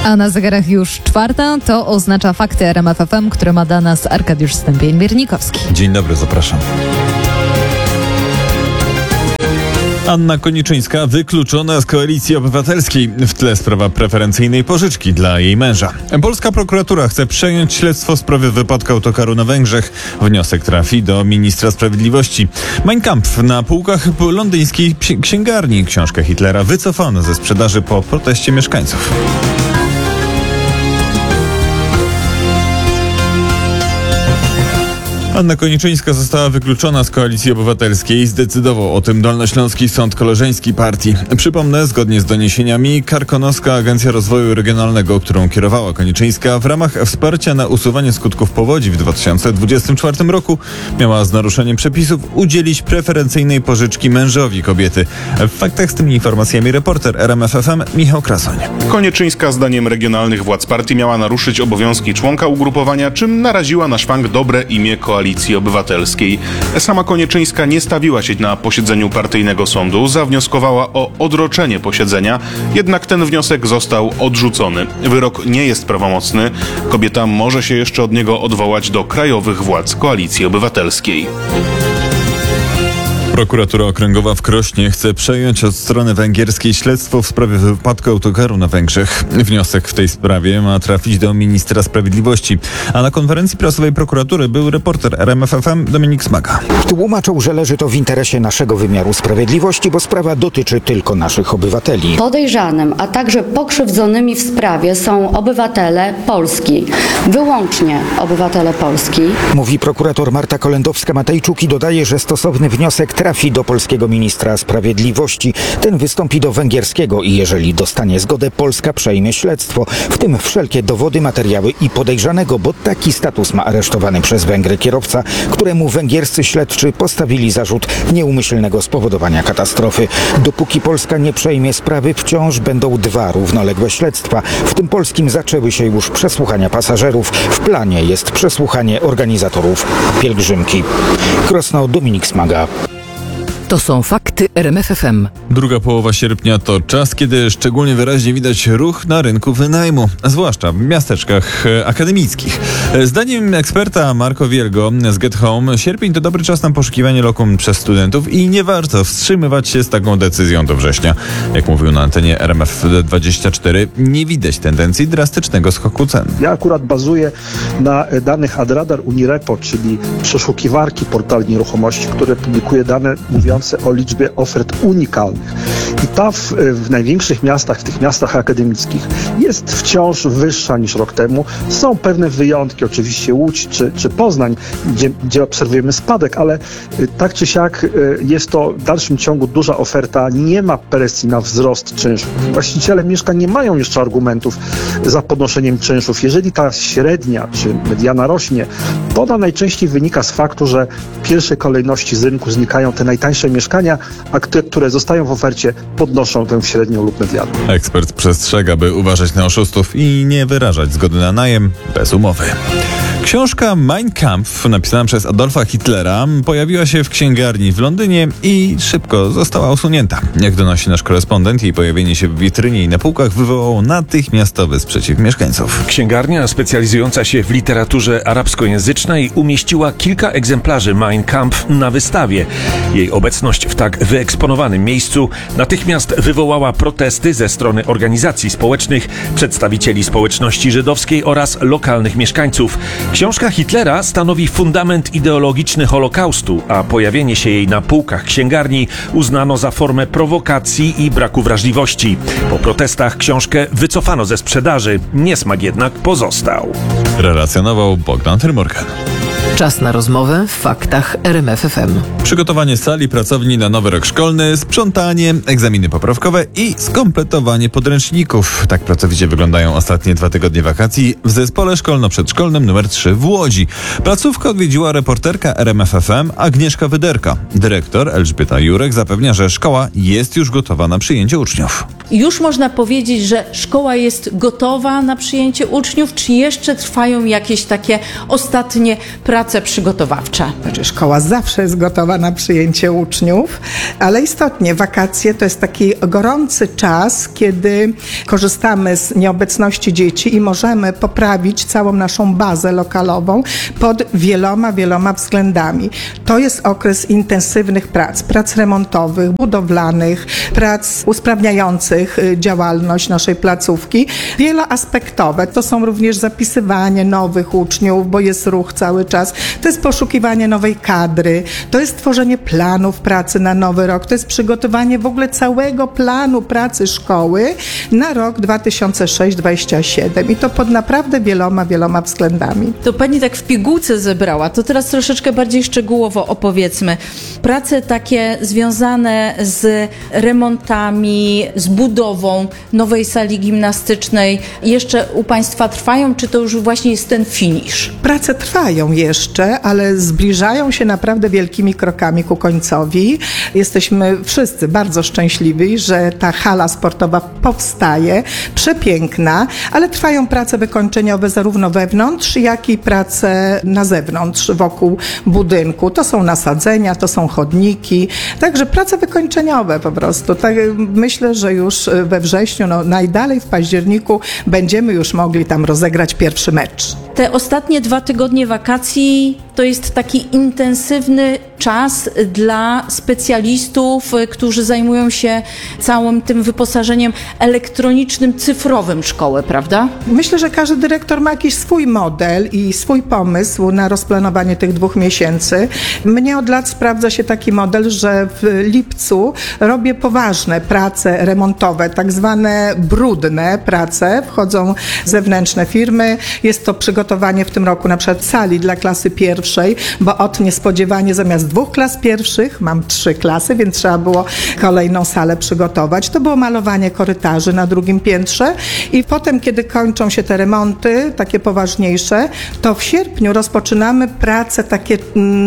A na zegarach już 4:00, to oznacza fakty RMF FM, które ma dla nas Arkadiusz Stępień-Miernikowski. Dzień dobry, zapraszam. Anna Koniczyńska wykluczona z Koalicji Obywatelskiej. W tle sprawa preferencyjnej pożyczki dla jej męża. Polska prokuratura chce przejąć śledztwo w sprawie wypadku autokaru na Węgrzech. Wniosek trafi do ministra sprawiedliwości. Mein Kampf na półkach londyńskiej księgarni. Książkę Hitlera wycofano ze sprzedaży po proteście mieszkańców. Anna Koniczyńska została wykluczona z Koalicji Obywatelskiej. Zdecydował o tym Dolnośląski Sąd Koleżeński Partii. Przypomnę, zgodnie z doniesieniami, Karkonoska Agencja Rozwoju Regionalnego, którą kierowała Koniczyńska, w ramach wsparcia na usuwanie skutków powodzi w 2024 roku miała z naruszeniem przepisów udzielić preferencyjnej pożyczki mężowi kobiety. W faktach z tymi informacjami reporter RMF FM Michał Krasoń. Koniczyńska zdaniem regionalnych władz partii miała naruszyć obowiązki członka ugrupowania, czym naraziła na szwank dobre imię Koalicji Obywatelskiej. Sama Koniczyńska nie stawiła się na posiedzeniu partyjnego sądu, zawnioskowała o odroczenie posiedzenia, jednak ten wniosek został odrzucony. Wyrok nie jest prawomocny. Kobieta może się jeszcze od niego odwołać do krajowych władz Koalicji Obywatelskiej. Prokuratura Okręgowa w Krośnie chce przejąć od strony węgierskiej śledztwo w sprawie wypadku autokaru na Węgrzech. Wniosek w tej sprawie ma trafić do ministra sprawiedliwości. A na konferencji prasowej prokuratury był reporter RMF FM Dominik Smaga. Tłumaczył, że leży to w interesie naszego wymiaru sprawiedliwości, bo sprawa dotyczy tylko naszych obywateli. Podejrzanym, a także pokrzywdzonymi w sprawie są obywatele Polski. Wyłącznie obywatele Polski. Mówi prokurator Marta Kolendowska-Matejczuk i dodaje, że stosowny wniosek trafi do polskiego ministra sprawiedliwości. Ten wystąpi do węgierskiego i jeżeli dostanie zgodę, Polska przejmie śledztwo, w tym wszelkie dowody, materiały i podejrzanego, bo taki status ma aresztowany przez Węgry kierowca, któremu węgierscy śledczy postawili zarzut nieumyślnego spowodowania katastrofy. Dopóki Polska nie przejmie sprawy, wciąż będą 2 równoległe śledztwa. W tym polskim zaczęły się już przesłuchania pasażerów. W planie jest przesłuchanie organizatorów pielgrzymki. Krosno, Dominik Smaga. To są fakty RMF FM. Druga połowa sierpnia to czas, kiedy szczególnie wyraźnie widać ruch na rynku wynajmu, zwłaszcza w miasteczkach akademickich. Zdaniem eksperta Marco Wielgo z Get Home, sierpień to dobry czas na poszukiwanie lokum przez studentów i nie warto wstrzymywać się z taką decyzją do września. Jak mówił na antenie RMF24, nie widać tendencji drastycznego skoku cen. Ja akurat bazuję na danych Adradar Unirepo, czyli przeszukiwarki portali nieruchomości, które publikuje dane mówiące o liczbie ofert unikalnych. I ta w największych miastach, w tych miastach akademickich jest wciąż wyższa niż rok temu. Są pewne wyjątki, oczywiście Łódź czy Poznań, gdzie obserwujemy spadek, ale tak czy siak jest to w dalszym ciągu duża oferta, nie ma presji na wzrost czynszów. Właściciele mieszkań nie mają jeszcze argumentów za podnoszeniem czynszów. Jeżeli ta średnia czy mediana rośnie, to ona najczęściej wynika z faktu, że w pierwszej kolejności z rynku znikają te najtańsze mieszkania, a te, które zostają w ofercie, podnoszą tę średnią lub medianę. Ekspert przestrzega, by uważać na oszustów i nie wyrażać zgody na najem bez umowy. Książka Mein Kampf, napisana przez Adolfa Hitlera, pojawiła się w księgarni w Londynie i szybko została usunięta. Jak donosi nasz korespondent, jej pojawienie się w witrynie i na półkach wywołało natychmiastowy sprzeciw mieszkańców. Księgarnia specjalizująca się w literaturze arabskojęzycznej umieściła kilka egzemplarzy Mein Kampf na wystawie. Jej obecność w tak wyeksponowanym miejscu natychmiast wywołała protesty ze strony organizacji społecznych, przedstawicieli społeczności żydowskiej oraz lokalnych mieszkańców. Książka Hitlera stanowi fundament ideologiczny Holokaustu, a pojawienie się jej na półkach księgarni uznano za formę prowokacji i braku wrażliwości. Po protestach książkę wycofano ze sprzedaży. Niesmak jednak pozostał. Relacjonował Bogdan Tyrmorgan. Czas na rozmowę w faktach RMF FM. Przygotowanie sali pracowni na nowy rok szkolny, sprzątanie, egzaminy poprawkowe i skompletowanie podręczników. Tak pracowicie wyglądają ostatnie 2 tygodnie wakacji w zespole szkolno-przedszkolnym nr 3 w Łodzi. Placówkę odwiedziła reporterka RMF FM Agnieszka Wyderka. Dyrektor Elżbieta Jurek zapewnia, że szkoła jest już gotowa na przyjęcie uczniów. Już można powiedzieć, że szkoła jest gotowa na przyjęcie uczniów, czy jeszcze trwają jakieś takie ostatnie prace prace przygotowawcze? Szkoła zawsze jest gotowa na przyjęcie uczniów, ale istotnie wakacje to jest taki gorący czas, kiedy korzystamy z nieobecności dzieci i możemy poprawić całą naszą bazę lokalową pod wieloma względami. To jest okres intensywnych prac remontowych, budowlanych, prac usprawniających działalność naszej placówki, wieloaspektowe. To są również zapisywanie nowych uczniów, bo jest ruch cały czas. To jest poszukiwanie nowej kadry, to jest tworzenie planów pracy na nowy rok, to jest przygotowanie w ogóle całego planu pracy szkoły na rok 2006-2027 i to pod naprawdę wieloma względami. To pani tak w pigułce zebrała, to teraz troszeczkę bardziej szczegółowo opowiedzmy. Prace takie związane z remontami, z budową nowej sali gimnastycznej jeszcze u państwa trwają, czy to już właśnie jest ten finisz? Prace trwają jeszcze, ale zbliżają się naprawdę wielkimi krokami ku końcowi. Jesteśmy wszyscy bardzo szczęśliwi, że ta hala sportowa powstaje, przepiękna, ale trwają prace wykończeniowe zarówno wewnątrz, jak i prace na zewnątrz, wokół budynku. To są nasadzenia, to są chodniki, także prace wykończeniowe po prostu. Tak, myślę, że już we wrześniu, najdalej w październiku będziemy już mogli tam rozegrać pierwszy mecz. Te ostatnie 2 tygodnie wakacji to jest taki intensywny czas dla specjalistów, którzy zajmują się całym tym wyposażeniem elektronicznym, cyfrowym szkoły, prawda? Myślę, że każdy dyrektor ma jakiś swój model i swój pomysł na rozplanowanie tych 2 miesięcy. Mnie od lat sprawdza się taki model, że w lipcu robię poważne prace remontowe, tak zwane brudne prace. Wchodzą zewnętrzne firmy. Jest to przygotowanie w tym roku na przykład sali dla klasy pierwszej, bo od niespodziewanie zamiast 2 klas pierwszych mam 3 klasy, więc trzeba było kolejną salę przygotować. To było malowanie korytarzy na 2. piętrze i potem, kiedy kończą się te remonty, takie poważniejsze, to w sierpniu rozpoczynamy prace takie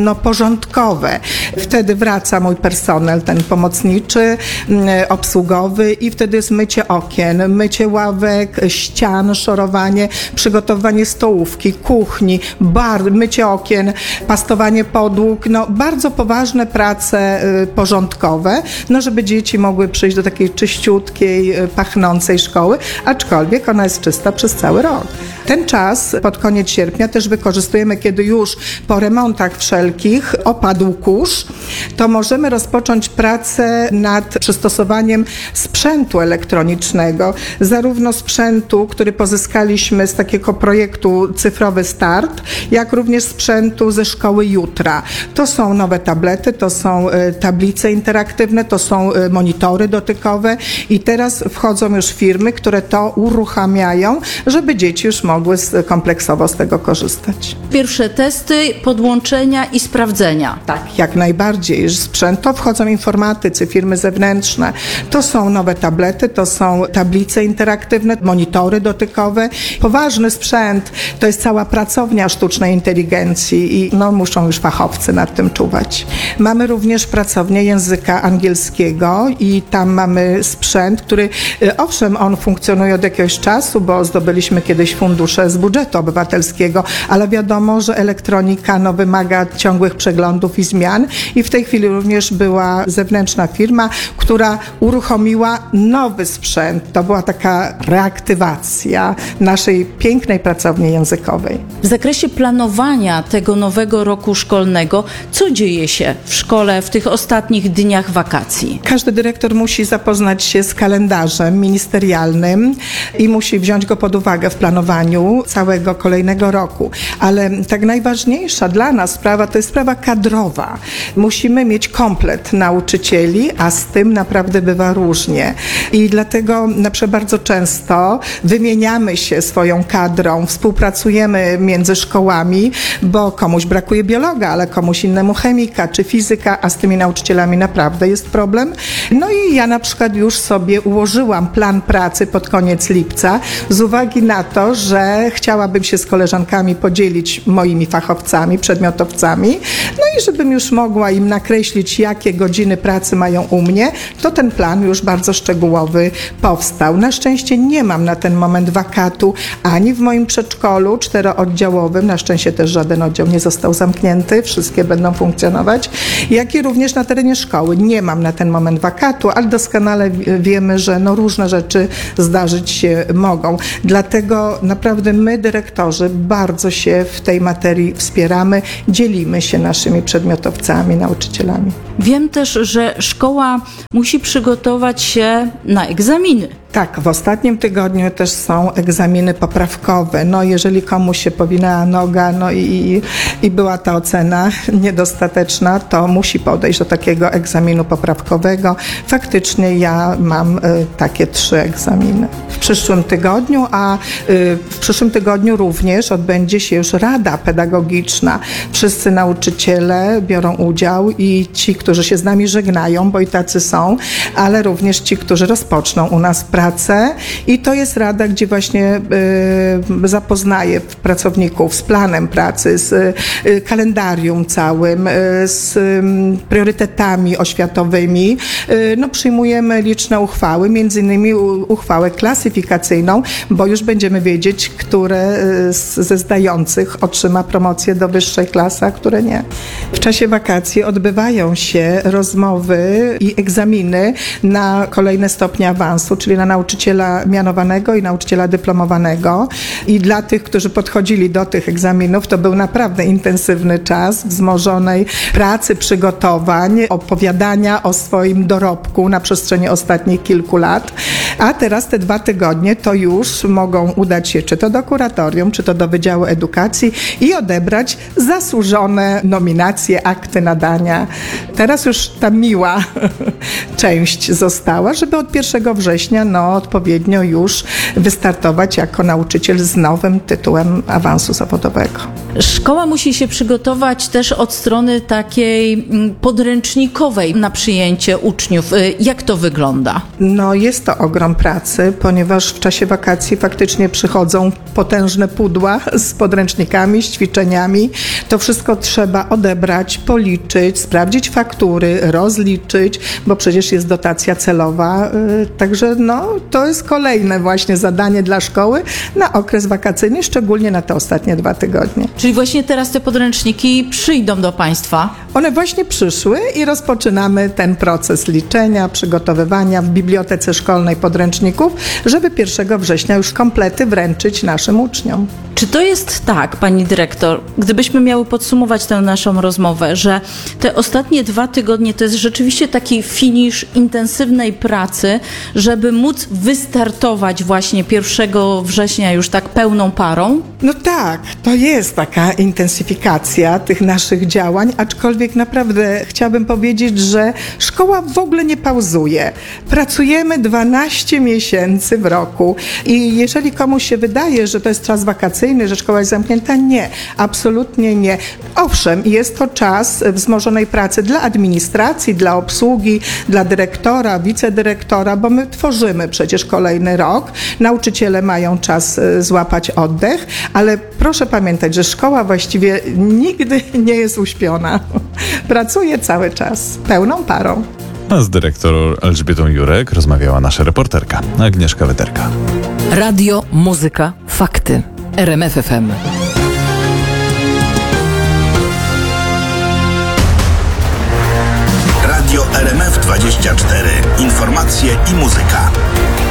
porządkowe. Wtedy wraca mój personel, ten pomocniczy, obsługowy i wtedy jest mycie okien, mycie ławek, ścian, szorowanie, przygotowanie stołówki, kuchni, bar, mycie okien, pastowanie podłóg, bardzo poważne prace porządkowe, żeby dzieci mogły przyjść do takiej czyściutkiej, pachnącej szkoły, aczkolwiek ona jest czysta przez cały rok. Ten czas pod koniec sierpnia też wykorzystujemy, kiedy już po remontach wszelkich opadł kurz, to możemy rozpocząć pracę nad przystosowaniem sprzętu elektronicznego, zarówno sprzętu, który pozyskaliśmy z takiego projektu Cyfrowy Start, jak również sprzętu ze szkoły jutra. To są nowe tablety, to są tablice interaktywne, to są monitory dotykowe i teraz wchodzą już firmy, które to uruchamiają, żeby dzieci już mogły kompleksowo z tego korzystać. Pierwsze testy, podłączenia i sprawdzenia. Tak, jak najbardziej. Sprzęt to wchodzą informatycy, firmy zewnętrzne. To są nowe tablety, to są tablice interaktywne, monitory dotykowe. Poważny sprzęt to jest cała pracownia sztucznej inteligencji i muszą już fachowcy nad tym czuwać. Mamy również pracownię języka angielskiego i tam mamy sprzęt, który owszem, on funkcjonuje od jakiegoś czasu, bo zdobyliśmy kiedyś fundusze z budżetu obywatelskiego, ale wiadomo, że elektronika wymaga ciągłych przeglądów i zmian i w tej chwili również była zewnętrzna firma, która uruchomiła nowy sprzęt. To była taka reaktywacja naszej pięknej pracowni językowej. W zakresie planowania tego nowego roku szkolnego, co dzieje się w szkole w tych ostatnich dniach wakacji? Każdy dyrektor musi zapoznać się z kalendarzem ministerialnym i musi wziąć go pod uwagę w planowaniu całego kolejnego roku. Ale tak najważniejsza dla nas sprawa to jest sprawa kadrowa. Musimy mieć komplet nauczycieli, a z tym naprawdę bywa różnie. I dlatego na przykład bardzo często wymieniamy się swoją kadrą, współpracujemy między szkołami, bo komuś brakuje biologa, ale komuś innemu chemika czy fizyka, a z tymi nauczycielami naprawdę jest problem. I ja na przykład już sobie ułożyłam plan pracy pod koniec lipca lipca z uwagi na to, że chciałabym się z koleżankami podzielić moimi fachowcami, przedmiotowcami, no i żebym już mogła im nakreślić, jakie godziny pracy mają u mnie, to ten plan już bardzo szczegółowy powstał. Na szczęście nie mam na ten moment wakatu ani w moim przedszkolu 4-oddziałowym, na szczęście też żaden oddział nie został zamknięty, wszystkie będą funkcjonować, jak i również na terenie szkoły. Nie mam na ten moment wakatu, ale doskonale wiemy, że różne rzeczy zdarzyć się mogą. Dlatego naprawdę my, dyrektorzy, bardzo się w tej materii wspieramy, dzielimy się naszymi przedmiotowcami, nauczycielami. Wiem też, że szkoła musi przygotować się na egzaminy. Tak, w ostatnim tygodniu też są egzaminy poprawkowe. Jeżeli komuś się powinęła noga, i była ta ocena niedostateczna, to musi podejść do takiego egzaminu poprawkowego. Faktycznie ja mam takie 3 egzaminy w przyszłym tygodniu, a w przyszłym tygodniu również odbędzie się już Rada Pedagogiczna. Wszyscy nauczyciele biorą udział i ci, którzy się z nami żegnają, bo i tacy są, ale również ci, którzy rozpoczną u nas pracę. I to jest rada, gdzie właśnie zapoznaje pracowników z planem pracy, z kalendarium całym, z priorytetami oświatowymi. Przyjmujemy liczne uchwały, między innymi uchwałę klasyfikacyjną, bo już będziemy wiedzieć, które ze zdających otrzyma promocję do wyższej klasy, a które nie. W czasie wakacji odbywają się rozmowy i egzaminy na kolejne stopnie awansu, czyli na nauczyciela mianowanego i nauczyciela dyplomowanego. I dla tych, którzy podchodzili do tych egzaminów, to był naprawdę intensywny czas wzmożonej pracy, przygotowań, opowiadania o swoim dorobku na przestrzeni ostatnich kilku lat. A teraz te 2 tygodnie to już mogą udać się czy to do kuratorium, czy to do Wydziału Edukacji i odebrać zasłużone nominacje, akty nadania. Teraz już ta miła część została, żeby od 1 września odpowiednio już wystartować jako nauczyciel z nowym tytułem awansu zawodowego. Szkoła musi się przygotować też od strony takiej podręcznikowej na przyjęcie uczniów. Jak to wygląda? Jest to ogrom pracy, ponieważ w czasie wakacji faktycznie przychodzą potężne pudła z podręcznikami, z ćwiczeniami. To wszystko trzeba odebrać, policzyć, sprawdzić faktury, rozliczyć, bo przecież jest dotacja celowa. Także to jest kolejne właśnie zadanie dla szkoły na okres wakacyjny, szczególnie na te ostatnie 2 tygodnie. Czyli właśnie teraz te podręczniki przyjdą do Państwa? One właśnie przyszły i rozpoczynamy ten proces liczenia, przygotowywania w bibliotece szkolnej podręczników, żeby 1 września już komplety wręczyć naszym uczniom. Czy to jest tak, pani dyrektor, gdybyśmy miały podsumować tę naszą rozmowę, że te ostatnie 2 tygodnie to jest rzeczywiście taki finisz intensywnej pracy, żeby móc wystartować właśnie 1 września już tak pełną parą? Tak, to jest taka intensyfikacja tych naszych działań, aczkolwiek naprawdę chciałabym powiedzieć, że szkoła w ogóle nie pauzuje. Pracujemy 12 miesięcy w roku i jeżeli komuś się wydaje, że to jest czas wakacyjny, że szkoła jest zamknięta, nie, absolutnie nie. Owszem, jest to czas wzmożonej pracy dla administracji, dla obsługi, dla dyrektora, wicedyrektora, bo my tworzymy przecież kolejny rok. Nauczyciele mają czas złapać oddech, ale proszę pamiętać, że szkoła właściwie nigdy nie jest uśpiona. Pracuje cały czas, pełną parą. A z dyrektor Elżbietą Jurek rozmawiała nasza reporterka Agnieszka Wyderka. Radio, muzyka, fakty. RMF FM. Radio RMF 24. Informacje i muzyka.